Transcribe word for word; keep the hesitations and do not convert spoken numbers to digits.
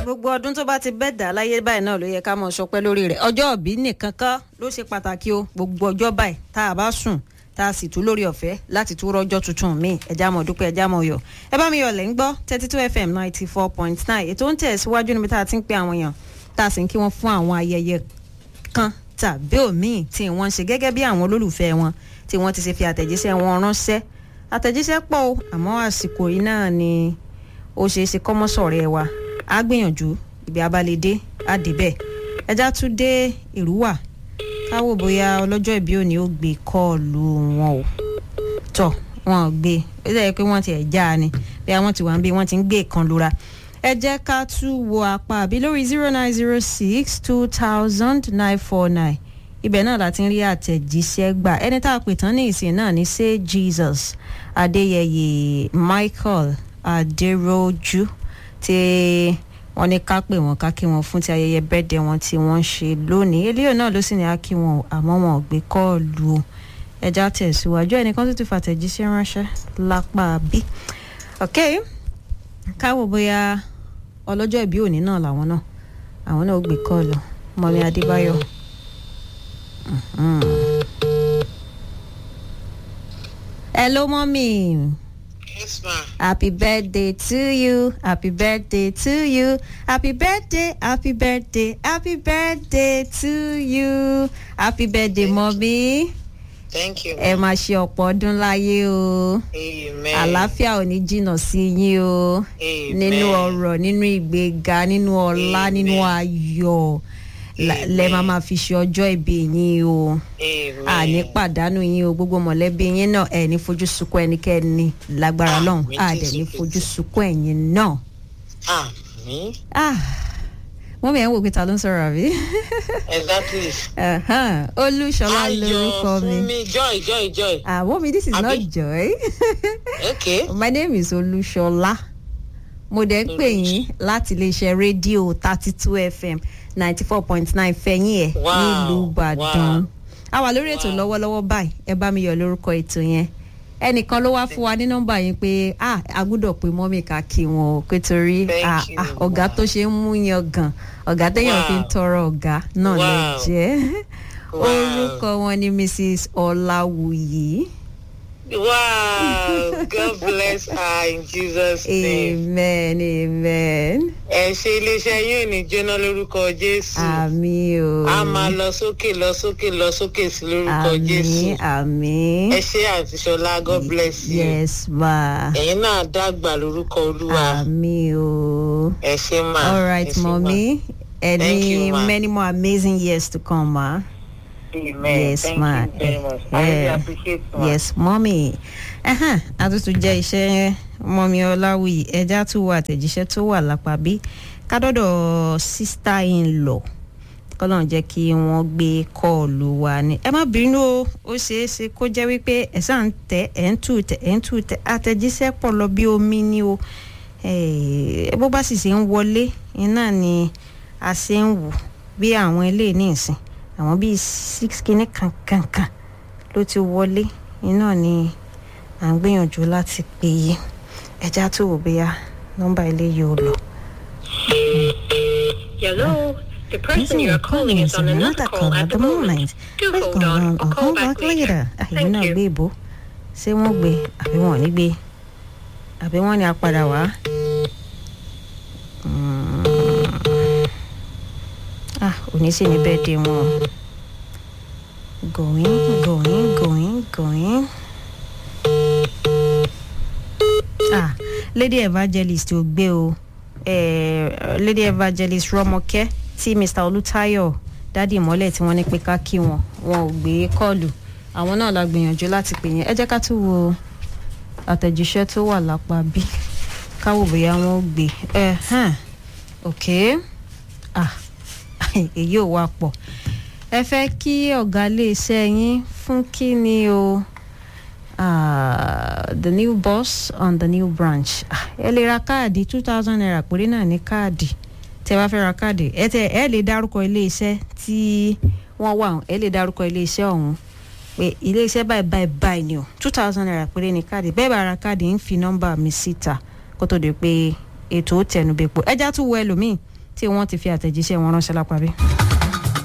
gbogbo ọdún tó bá ti bẹ́ẹ̀dà láyé báyìí náà ló yẹ ká mọ̀ sọpẹ́ lórí rẹ̀ ọjọ́ òbí nìkan kan ló ṣe pàtàkì o gbogbo ọjọ́ báyìí tá a bá sùn tá a sì tún lórí ọ̀fẹ́ láti tún rọ́jọ́ tuntun míì ẹja mọ̀ dúpẹ́ ẹja mọ̀ yọ̀ ẹ bá mi yọ̀ lẹ́ ń gbọ́ thirty two f m ninety four point nine ètò ń tẹ̀síwájú níbi tá a ti ń pe àwọn èèyàn tá a sì ń kí wọ́n fún àwọn ayẹyẹ kan tàbí òmíì tí wọ́n ń ṣe gẹ́gẹ́ bí àwọn olólùfẹ́ wọn tí wọ́n ti ṣe fi àtẹ̀jíṣẹ́ wọn ránṣẹ́ àtẹ̀jíṣẹ́ pọ̀ o àmọ́ àsìkò yìí náà ni ó ṣeé ṣe kọ́mọ́sọ̀rẹ́ wa á gbìyànjú ibi abalẹ̀dé á débẹ̀ ẹja tún dé ìrúwà káwọ́ bóyá ọlọ́jọ́ ìbí òní ó gbé kọ́ọ̀lù wọn o tọ̀ wọn ò gbé ó dẹ̀ pé wọ́n ti ẹ̀ já ni bí àwọn ti wà ń bí wọ́n ti ń gbé kan lura ẹ jẹ́ ká tún wo apá àbí lórí zero nine zero six two thousand nine four nine ibẹ̀ náà láti ń rí àtẹ̀jíṣẹ́ gbà ẹni tá a pè tán ní ìsìn náà ní say Jesus adéyẹyẹ Michael adéròjú tí wọ́n ní ká pè wọ́n ká kí wọ́n fún ti ayẹyẹ birthday wọn tí wọ́n ṣe lónìí eléyò náà ló sì ní á kí wọn àmọ́ wọn ò gbé kọ́ọ̀lù o ẹja tẹ̀síwájú ẹnìkan tó ti fàtẹ̀jíṣẹ́ ránṣẹ́ lápá bí ok káwọ́ bóyá ọlọ́jọ́ ìbí òní náà làwọn náà àwọn náà ó gbé kọ́ọ̀lù mọ́mí adébáyọ̀. Mm-hmm. Hello, mommy. Yes, ma. Happy birthday to you. Happy birthday to you. Happy birthday. Happy birthday. Happy birthday to you. Happy birthday, Thank mommy. You. Thank you. Ẹ máa ṣe ọ̀pọ̀ ọdún láyé o. Amen. Àlàáfíà ò ní jìnnà sí yín o. Amen. Nínú ọrọ̀, nínú ìgbéga, nínú ọlá, nínú ayọ̀. Lẹ máa máa fi ṣe ọjọ́ ìbí yín o àní pàdánù yín o gbogbo mọ̀lẹ́bí yín náà ẹ̀ ní fojú sunkún ẹnikẹ́ni lágbára lọ́hùn àdẹ̀ ní fojú sunkún ẹ̀yin náà. àmín. wọ́n mi ẹ̀ ń wò pé ta ló ń sọ̀rọ̀ àbí. exactly. Olúṣọlá lórúkọ mi. ayọ̀ fún mi joy joy joy. ah mommy this is Abi? Not joy. okay. My name is Olúṣọlá mo dẹ̀ ń pè yín láti iléeṣẹ́ rédíò thirty two f m ninety four point nine fẹ̀yìn ẹ̀ nílùú Ìbàdàn a wà lórí ètò lọ́wọ́lọ́wọ́ báyìí ẹ bá mi yọ lórúkọ ètò yẹn ẹnìkan ló wá fún wa ní nọ́mbà yín pé ah a gbọ́dọ̀ pé mọ́mì ká kí wọn o pé torí ah ọ̀gá tó ṣe ń mú yan gan ọ̀gá téèyàn fi ń tọrọ ọ̀gá náà lè jẹ́ orúkọ wọn ni missus Ọláwùyí. Wow, God bless her in Jesus' name. Amen, amen. Ẹ ṣe iléeṣẹ́ yóò ní jóná lórúkọ Jésù. Àmín o. A máa lọ sókè lọ sókè lọ sókè sí lórúkọ Jésù. Àmín, àmín. Ẹ ṣe àǹtí Ṣọlá, God bless you. Yes, ma. Ẹ̀yin náà dàgbà lórúkọ Olúwa. Àmín o. Ẹ ṣe ma. All right, mommy. Any many more amazing years to come, ma. Amen. Yes, Thank ma. you very much. I really appreciate it, ma. Yes, mommy. Uh-huh. Àtúntò jẹ́ iṣẹ́ mọ́mí Ọláwùyí ẹja tó wà àtẹ̀jíṣẹ́ tó wà lápá bí kádọ́dọ̀ sister in law kọ́lọ́n jẹ́ kí wọ́n gbé kọ́ọ̀lù wa ni. Ẹ má bínú o ó ṣeé ṣe kó jẹ́ wípé ẹ̀ sá ń tẹ ẹ̀ ń tù tẹ ẹ̀ ń tù tẹ àtẹ̀jíṣẹ́ pọ̀ lọ bí omi ni o. Bó bá sì ṣe ń wọlé iná ni a ṣe ń wò bí àwọn ilé ní ìsìn àwọn bíi six kìíní kankankan ló ti wọlé iná ni à ń gbìyànjú láti pè é ẹja tó wò bóyá nọ́mbà ilé yóò lọ. Hello, the person you are calling is on another call at the moment. Do hold on or call back later. Àyè náà gbé ìbò ṣé wọ́n gbé àbí wọ́n ò ní gbé àbí wọ́n ní a padà wá. ah òní sì ní bẹ́ẹ̀ dé wọn going going going going ah lady evangelist ò gbé o eh, lady evangelist Rọ́mọkẹ́ tí Mr. Olútáyọ̀ dádì ìmọ́lẹ̀ tí wọ́n ní pé ká kí wọn wọn ò gbé kọ́ọ̀lù àwọn náà la gbìyànjú láti pè yẹn ẹ jẹ́ ká tún wo àtẹ̀jíṣẹ́ tó wà lápá bí káwò bóyá wọn ò gbé ẹ hàn ok ah èyí ò wá pọ̀ ẹ fẹ́ kí ọ̀gá iléeṣẹ́ yín fún kí ni o the new boss on the new branch ẹ lè ra káàdì two thousand naira péré náà ní káàdì tẹ wá fẹ́ ra káàdì ẹ tẹ ẹ lè dárúkọ iléeṣẹ́ tí wọ́n wà ẹ lè dárúkọ iléeṣẹ́ ọ̀hún pé iléeṣẹ́ báyìí báyìí báyìí ni o two thousand naira péré ní káàdì bẹ́ẹ̀ bá ra káàdì ń fi nọ́mbà mi síta kó tó di pé ètò tẹnubẹ́pọ̀ ẹja tún wọ ẹlòmíì tí wọ́n ti fi àtẹ̀jíṣẹ́ wọn ránṣẹ́ lápá bí.